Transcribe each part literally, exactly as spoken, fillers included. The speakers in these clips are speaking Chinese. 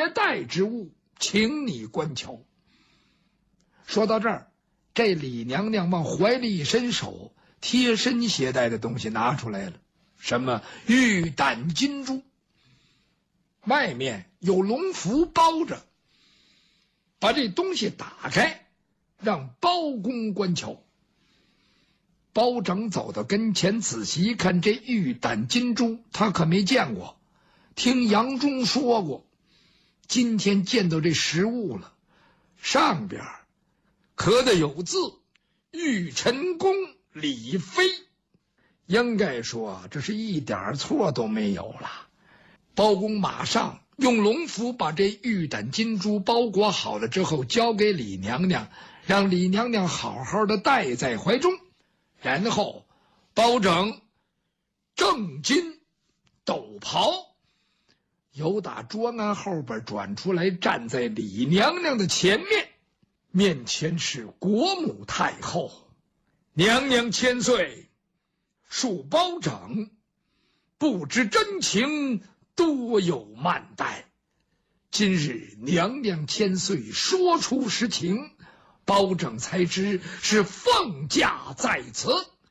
携带之物，请你观瞧。说到这儿，这李娘娘往怀里一伸手，贴身携带的东西拿出来了，什么玉胆金珠，外面有龙符包着。把这东西打开，让包公观瞧。包拯走到跟前，仔细一看，这玉胆金珠他可没见过，听杨忠说过，今天见到这实物了，上边刻的有字玉陈公李飞，应该说这是一点错都没有了。包公马上用龙符把这玉胆金珠包裹好了之后，交给李娘娘，让李娘娘好好的带在怀中。然后包拯正襟斗袍，由打桌案后边转出来，站在李娘娘的前面，面前是国母太后。娘娘千岁，恕包拯不知真情，多有慢待。今日娘娘千岁说出实情，包拯才知是凤驾在此。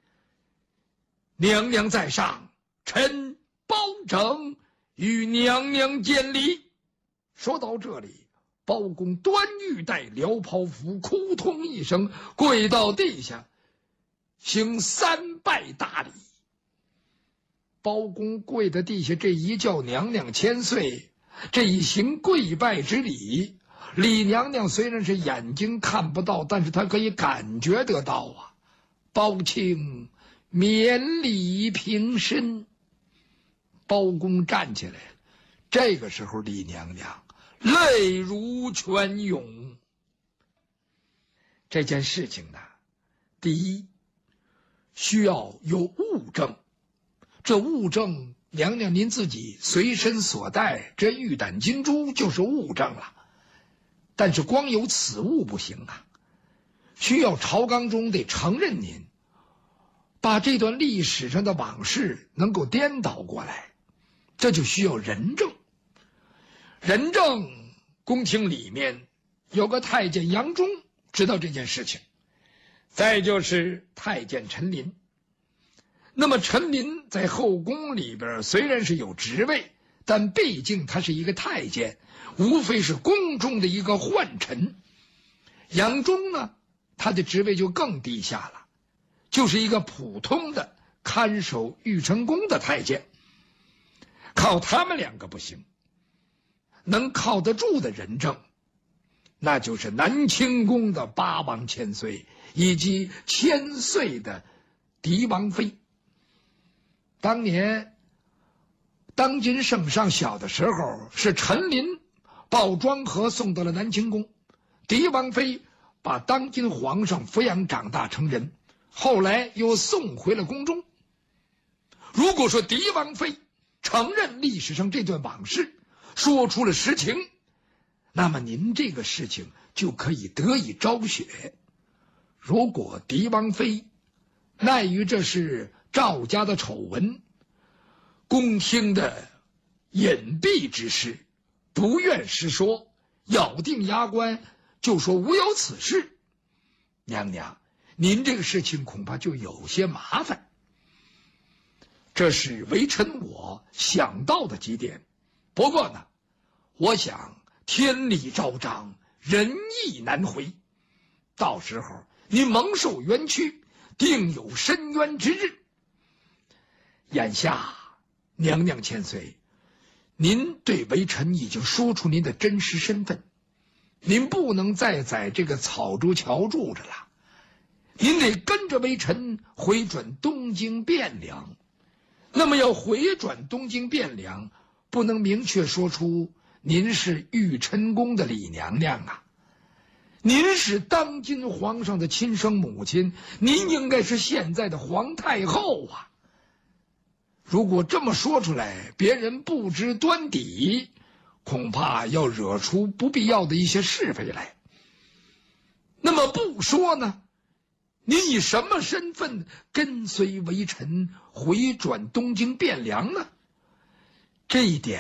娘娘在上，臣包拯与娘娘见礼。说到这里，包公端玉带辽袍服，扑通一声跪到地下，行三拜大礼。包公跪在地下，这一叫娘娘千岁，这一行跪拜之礼，李娘娘虽然是眼睛看不到，但是她可以感觉得到啊。包卿免礼平身。包公站起来了，这个时候李娘娘泪如泉涌。这件事情呢，第一需要有物证，这物证娘娘您自己随身所带这玉胆金珠就是物证了。但是光有此物不行啊，需要朝纲中得承认您，把这段历史上的往事能够颠倒过来，这就需要人证。人证宫廷里面有个太监杨忠知道这件事情，再就是太监陈琳。那么陈琳在后宫里边虽然是有职位，但毕竟他是一个太监，无非是宫中的一个宦臣。杨忠呢，他的职位就更低下了，就是一个普通的看守玉成宫的太监。靠他们两个不行，能靠得住的人证，那就是南清宫的八王千岁以及千岁的狄王妃。当年当今圣上小的时候，是陈琳抱庄和送到了南清宫，狄王妃把当今皇上抚养长大成人，后来又送回了宫中。如果说狄王妃承认历史上这段往事，说出了实情，那么您这个事情就可以得以昭雪。如果狄王妃奈于这是赵家的丑闻，宫廷的隐蔽之事，不愿实说，咬定牙关就说无有此事，娘娘您这个事情恐怕就有些麻烦。这是微臣我想到的几点，不过呢，我想天理昭彰，仁义难回，到时候你蒙受冤屈，定有伸冤之日。眼下娘娘千岁，您对微臣已经说出您的真实身份，您不能再在这个草竹桥住着了，您得跟着微臣回转东京汴梁。那么要回转东京汴梁，不能明确说出您是玉琛宫的李娘娘啊，您是当今皇上的亲生母亲，您应该是现在的皇太后啊。如果这么说出来，别人不知端底，恐怕要惹出不必要的一些是非来。那么不说呢，您以什么身份跟随微臣回转东京汴梁呢？这一点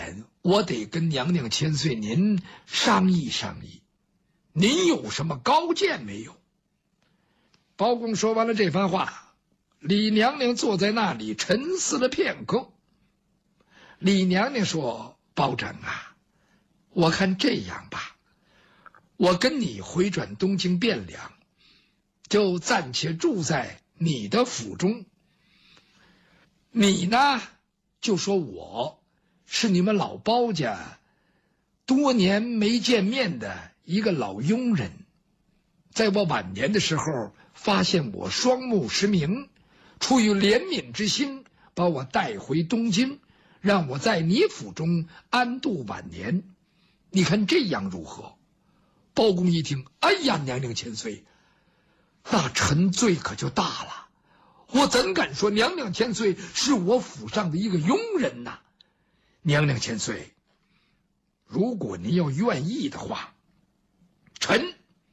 我得跟娘娘千岁您商议商议，您有什么高见没有？包公说完了这番话，李娘娘坐在那里沉思了片刻。李娘娘说：“包拯啊，我看这样吧，我跟你回转东京汴梁，就暂且住在你的府中。你呢，就说我是你们老包家多年没见面的一个老佣人，在我晚年的时候发现我双目失明，出于怜悯之心，把我带回东京，让我在你府中安度晚年。你看这样如何？”包公一听，哎呀，娘娘千岁，那臣罪可就大了，我怎敢说娘娘千岁是我府上的一个佣人呐？娘娘千岁，如果您要愿意的话，臣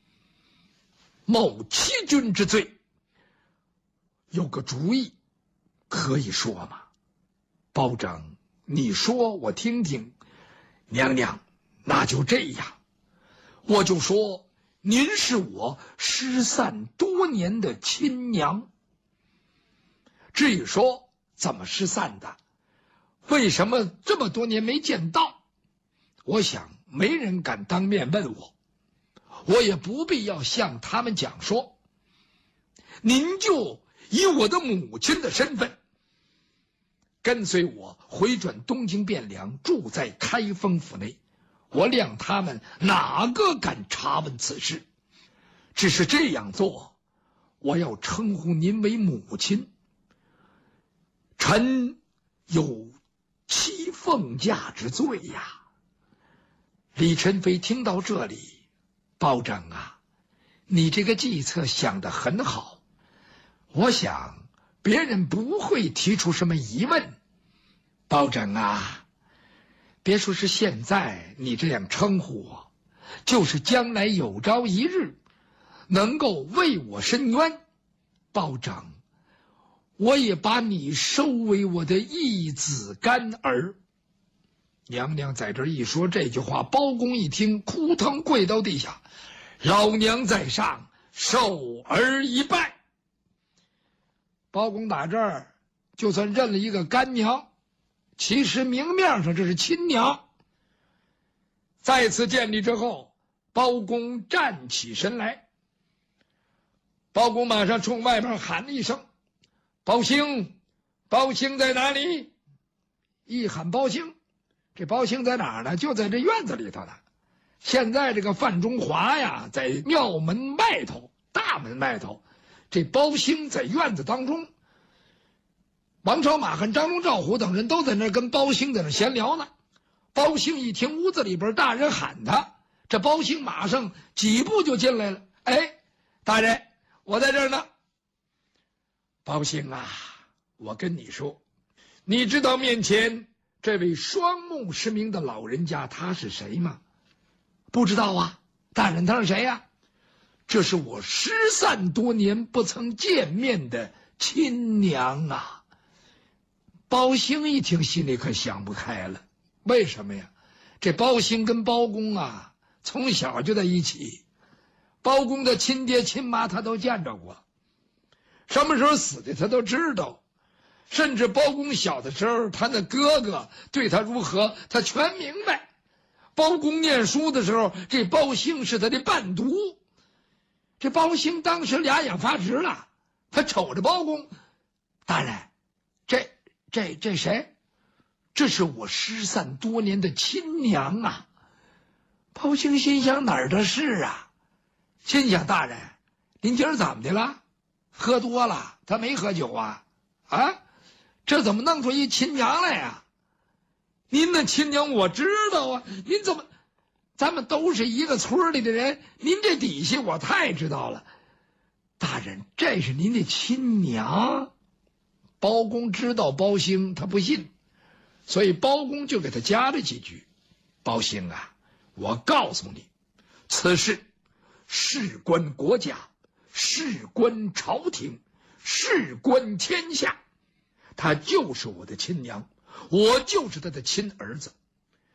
冒欺君之罪，有个主意，可以说吗？包拯，你说我听听。娘娘，那就这样，我就说您是我失散多年的亲娘。至于说怎么失散的，为什么这么多年没见到，我想没人敢当面问我，我也不必要向他们讲说。您就以我的母亲的身份，跟随我回转东京汴梁，住在开封府内，我谅他们哪个敢查问此事。只是这样做，我要称呼您为母亲，臣有欺奉驾之罪呀。李宸妃听到这里，包拯啊，你这个计策想得很好，我想别人不会提出什么疑问。包拯啊，别说是现在你这样称呼我，就是将来有朝一日能够为我伸冤，包拯，我也把你收为我的义子干儿。娘娘在这一说这句话，包公一听，扑腾跪到地下，老娘在上，受儿一拜。包公打这儿就算认了一个干娘，其实明面上这是亲娘。再次见礼之后，包公站起身来，包公马上冲外边喊了一声：“包兴，包兴在哪里？”一喊包兴，这包兴在哪儿呢？就在这院子里头呢。现在这个范中华呀，在庙门外头，大门外头，这包兴在院子当中。王朝、马汉、张龙、赵虎等人都在那跟包兴在那闲聊呢。包兴一听屋子里边大人喊他，这包兴马上几步就进来了。哎，大人，我在这儿呢。包兴啊，我跟你说，你知道面前这位双目失明的老人家他是谁吗？不知道啊。大人，他是谁呀？这是我失散多年不曾见面的亲娘啊。包兴一听，心里可想不开了。为什么呀？这包兴跟包公啊，从小就在一起，包公的亲爹亲妈他都见着过，什么时候死的他都知道，甚至包公小的时候，他的哥哥对他如何，他全明白。包公念书的时候，这包兴是他的伴读。这包兴当时俩眼发直了，他瞅着包公，大人，这这这谁？这是我失散多年的亲娘啊！包兴心想，哪儿的事啊？心想，大人，您今儿怎么的了？喝多了？他没喝酒啊？啊，这怎么弄出一亲娘来呀？您的亲娘我知道啊，您怎么？咱们都是一个村里的人，您这底细我太知道了。大人，这是您的亲娘。包公知道包兴他不信，所以包公就给他加了几句：“包兴啊，我告诉你，此事事关国家，事关朝廷，事关天下，她就是我的亲娘，我就是她的亲儿子。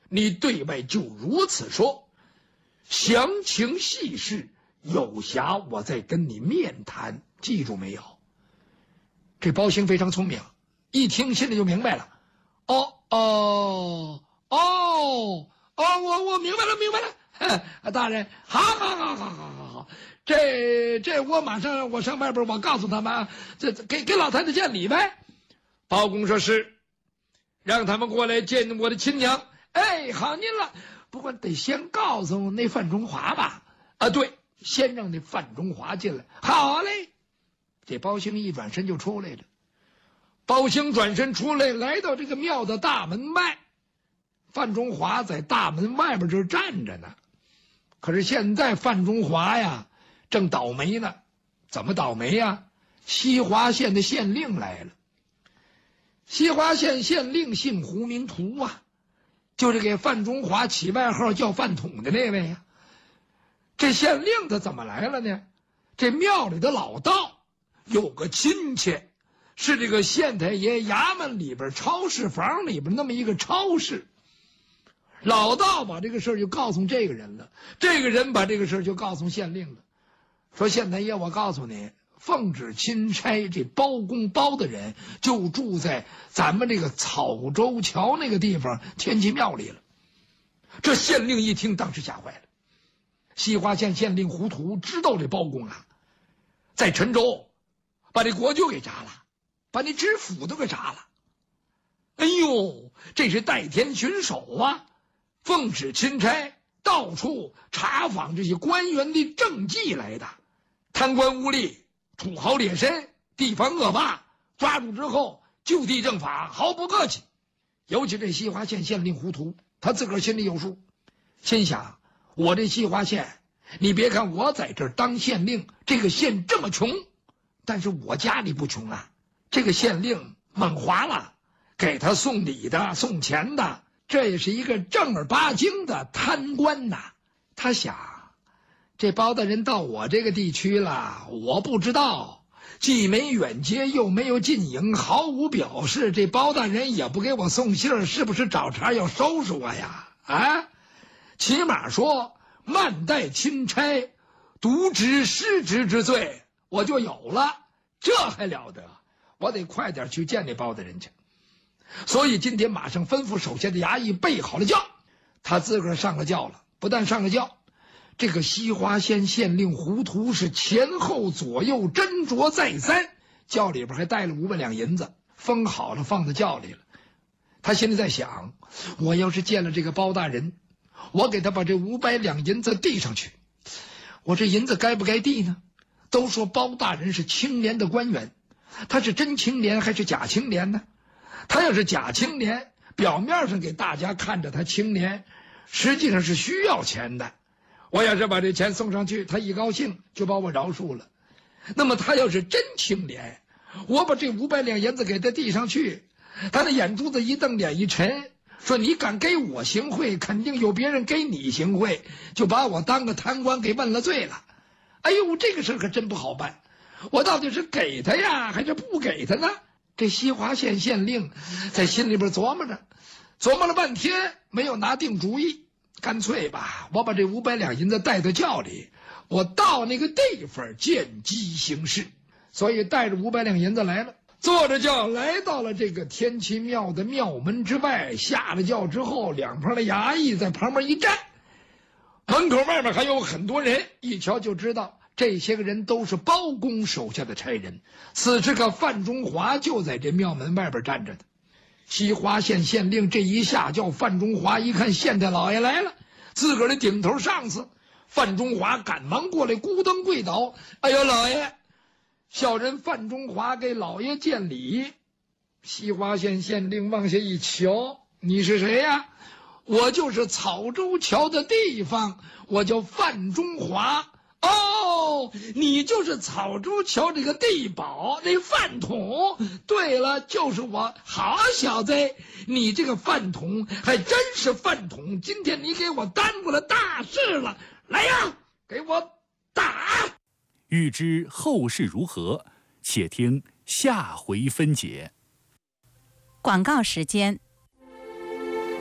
你对外就如此说，详情细事有暇我再跟你面谈，记住没有？这包兴非常聪明，一听心里就明白了。哦哦哦哦，我我明白了明白了，呵，大人，好好好好好好好，这这我马上我上外边我告诉他们，这给给老太太见礼呗。包公说是，让他们过来见我的亲娘。哎，好您了，不过得先告诉那范中华吧。啊，对，先让那范中华进来。好嘞。这包兴一转身就出来了。包兴转身出来，来到这个庙的大门外，范中华在大门外边这站着呢。可是现在范中华呀，正倒霉呢。怎么倒霉呀？西华县的县令来了。西华县县令姓胡名图啊，就是给范中华起外号叫饭桶的那位呀。这县令他怎么来了呢？这庙里的老道有个亲戚，是这个县太爷衙门里边超市房里边那么一个超市。老道把这个事儿就告诉这个人了，这个人把这个事儿就告诉县令了，说县太爷，我告诉你，奉旨钦差这包公包大人就住在咱们这个草洲桥那个地方天齐庙里了。这县令一听，当时吓坏了。西华县县令胡图知道这包公啊，在陈州把这国舅给铡了，把那知府都给铡了。哎呦，这是代天巡守啊，奉旨钦差到处查访这些官员的政绩来的，贪官污吏、土豪劣绅、地方恶霸，抓住之后就地正法，毫不客气。尤其这西华县县令胡图，他自个儿心里有数，心想，我这西华县，你别看我在这儿当县令，这个县这么穷，但是我家里不穷啊。这个县令猛划了，给他送礼的送钱的，这也是一个正儿八经的贪官呐。他想，这包大人到我这个地区了，我不知道，既没远接又没有近迎，毫无表示，这包大人也不给我送信儿，是不是找茬要收拾我呀？啊，起码说慢待钦差，渎职失职之罪我就有了，这还了得，我得快点去见那包大人去。所以今天马上吩咐手下的衙役备好了轿，他自个儿上了轿了。不但上了轿，这个西华县县令胡图是前后左右斟酌再三，轿里边还带了五百两银子，封好了放在轿里了。他心里在想，我要是见了这个包大人，我给他把这五百两银子递上去，我这银子该不该递呢？都说包大人是清廉的官员，他是真清廉还是假清廉呢？他要是假清廉，表面上给大家看着他清廉，实际上是需要钱的。我要是把这钱送上去，他一高兴就把我饶恕了。那么他要是真清廉，我把这五百两银子给他递上去，他的眼珠子一瞪，脸一沉，说你敢给我行贿，肯定有别人给你行贿，就把我当个贪官给问了罪了。哎呦，这个事可真不好办，我到底是给他呀还是不给他呢？这西华县县令在心里边琢磨着，琢磨了半天没有拿定主意，干脆吧，我把这五百两银子带到轿里，我到那个地方见机行事。所以带着五百两银子来了，坐着轿来到了这个天齐庙的庙门之外。下了轿之后，两旁的衙役在旁边一站，门口外面还有很多人，一瞧就知道这些个人都是包公手下的差人。此时个范中华就在这庙门外边站着的。西华县县令这一下叫范中华，一看县太老爷来了，自个儿的顶头上司。范中华赶忙过来，咕噔跪倒，哎呦老爷，小人范中华给老爷见礼。西华县县令往下一瞧，你是谁呀？我就是草洲桥的地方，我叫范中华。哦，你就是草洲桥这个地保那饭桶。对了，就是我。好小子，你这个饭桶还真是饭桶，今天你给我耽误了大事了。来呀，给我打！ 欲知后事如何，且听下回分解。 广告时间。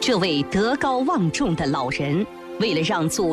这位德高望重的老人，为了让祖